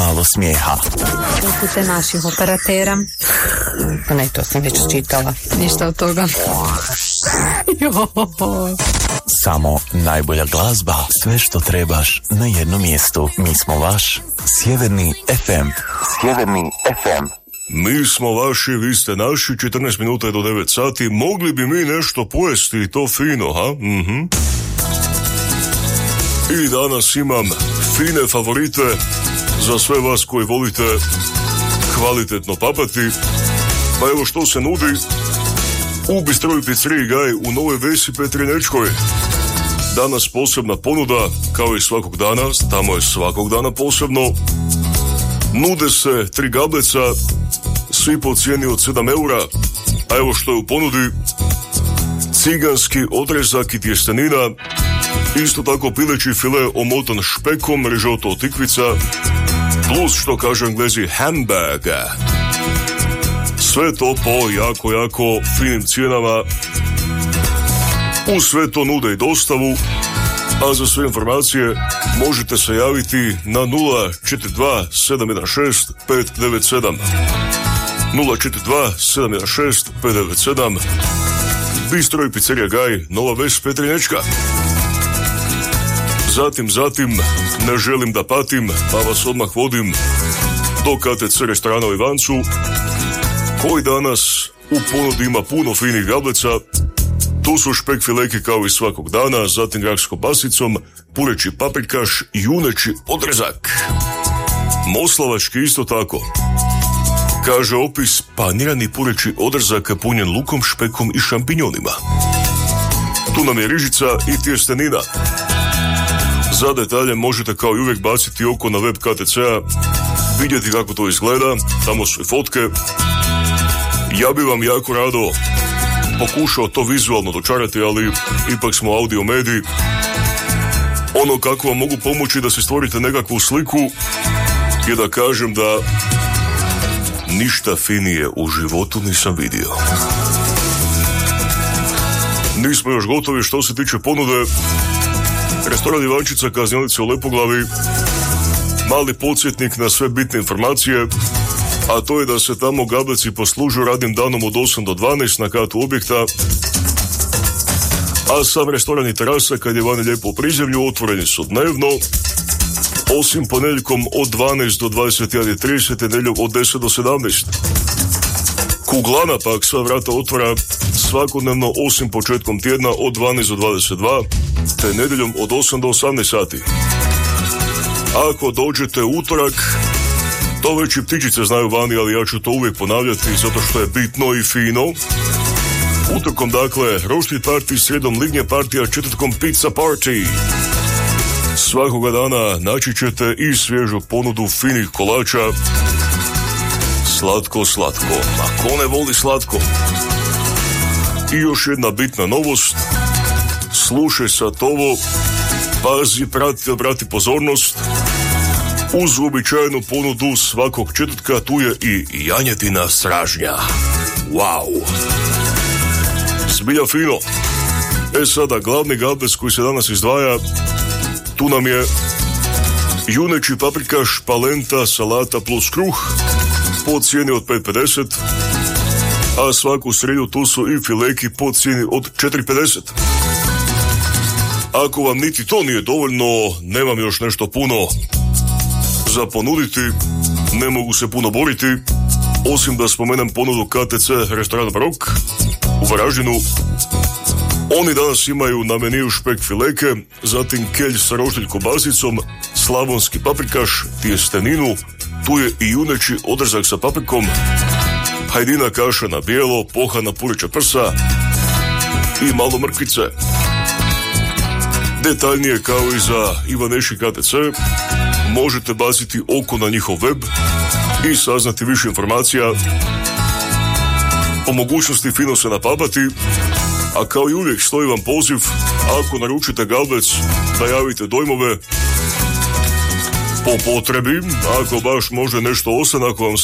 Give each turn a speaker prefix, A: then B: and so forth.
A: malo smijeha.
B: Upute naših operatera.
C: Pa ne, to sam već čitala.
B: Ništa od toga.
A: Samo najbolja glazba, sve što trebaš na jednom mjestu. Mi smo vaš Sjeverni FM. Sjeverni FM.
D: Mi smo vaši, vi ste naši, 14 minuta je do 9 sati. Mogli bi mi nešto pojesti i to fino, ha? I danas imam fine favorite za sve vas koji volite kvalitetno papati. Pa evo što se nudi u Bistroju Pizzeriji Gaj u Novoj Vesi Petrinečkoj. Danas posebna ponuda, kao i svakog dana, tamo je svakog dana posebno. Nude se 3 gableca, svi po cijeni od 7 eura, a evo što je u ponudi: ciganski odrezak i tjestenina, isto tako pileći file omotan špekom, rižoto od tikvica, plus, što kažu Englezi, hamburger. Sve to po jako finim cijenama. U sve to nude i dostavu, a za sve informacije možete se javiti na 042 716 597. 042 716 597. Bistro i Pizzerija Gaj, Nova Ves Petrinečka. Zatim, ne želim da patim, pa vas odmah vodim do KTC restorana u Ivancu, koji danas u ponudi ima puno finih gableca. Tu su špek fileki kao i svakog dana, zatim grah s kobasicom, pureći paprikaš, juneći odrezak. Moslavački isto tako. Kaže opis: panirani pureći odrezak punjen lukom, špekom i šampinjonima. Tu nam je rižica i tjestenina. Za detalje možete kao i uvijek baciti oko na web KTC-a, vidjeti kako to izgleda, tamo su i fotke. Ja bi vam jako rado pokušao to vizualno dočarati, ali ipak smo audio mediji. Ono kako vam mogu pomoći da se stvorite nekakvu sliku je da kažem da ništa finije u životu nisam vidio. Nismo još gotovi što se tiče ponude. Restoran Ivančica, kaznionica u Lepoglavi, mali podsjetnik na sve bitne informacije, a to je da se tamo gableci poslužuju radnim danom od 8 do 12 na katu objekta, a sam restoran i terasa, kad je vani lijepo u prizemlju, otvoreni su dnevno, osim ponedjeljkom od 12 do 21:30, nedjeljom od 10 do 17. Kuglana pak sva vrata otvara svakodnevno, osim početkom tjedna od 12 do 22, te nedjeljom od 8 do 18 sati. Ako dođete utorak, to već i ptičice znaju vani, ali ja ću to uvijek ponavljati zato što je bitno i fino. Utorkom, dakle, roštilj party, srijedom lignje partija, četvrtkom pizza party. Svakoga dana naći ćete i svježu ponudu finih kolača. Slatko. A ko ne voli slatko? I još jedna bitna novost. Slušaj sad ovo, pazi, prati pozornost. Uz uobičajenu ponudu svakog četvrtka tu je i janjetina stražnja. Wow! Zbilja fino. Sada glavni gablec koji se danas izdvaja, tu nam je juneći paprikaš, palenta, salata plus kruh po cijeni od 5,50, a svaku srijedu tu su i fileki po cijeni od 4,50. Ako vam niti to nije dovoljno, nemam još nešto puno za ponuditi, ne mogu se puno boriti, osim da spomenem ponudu KTC restoran Barok u Varaždinu. Oni danas imaju na meniju špek fileke, zatim kelj sa roštilj kobasicom, slavonski paprikaš, tjesteninu, tu je i juneći odrezak sa paprikom, hajdina kaša na bijelo, pohana pureća prsa i malo mrkvice. Detaljnije, kao i za Ivaneši KTC, možete baciti oko na njihov web i saznati više informacija. Po mogućnosti fino se napapati, a kao i uvijek stoji vam poziv, ako naručite gablec, da javite dojmove po potrebi, ako baš može nešto ostane, ako vam